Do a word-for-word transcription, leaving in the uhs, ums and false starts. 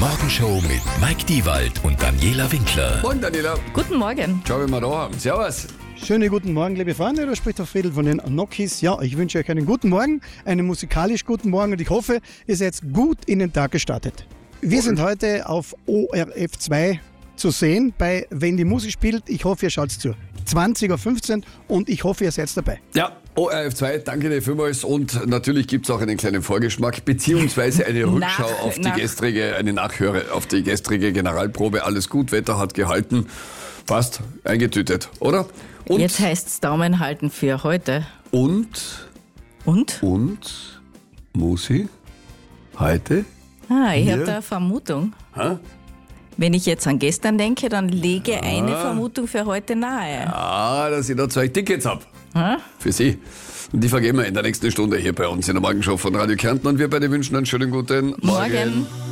Morgenshow mit Mike Diewald und Daniela Winkler. Moin Daniela. Guten Morgen. Schau, wie wir da haben. Servus. Schönen guten Morgen, liebe Freunde, da spricht der Friedl von den Nokis. Ja, ich wünsche euch einen guten Morgen, einen musikalisch guten Morgen und ich hoffe, ihr seid gut in den Tag gestartet. Wir sind heute auf O R F zwei zu sehen, bei Wenn die Musik spielt. Ich hoffe, ihr schaut zu. zwanzig Uhr fünfzehn und ich hoffe, ihr seid dabei. Ja, O R F zwei, danke dir vielmals. Und natürlich gibt es auch einen kleinen Vorgeschmack, beziehungsweise eine Rückschau Nach- auf die nach- gestrige, eine Nachhöre auf die gestrige Generalprobe. Alles gut, Wetter hat gehalten. Passt, eingetütet, oder? Und, Jetzt heißt es Daumen halten für heute. und, Und? und, Musi, heute? Ah, ich Hier? habe da eine Vermutung. Ha? Wenn ich jetzt an gestern denke, dann lege eine Vermutung für heute nahe. Ah, dass ich da zwei Tickets hab. Hm? Für Sie. Und die vergeben wir in der nächsten Stunde hier bei uns in der Morgenshow von Radio Kärnten. Und wir beide wünschen einen schönen guten Morgen. Morgen.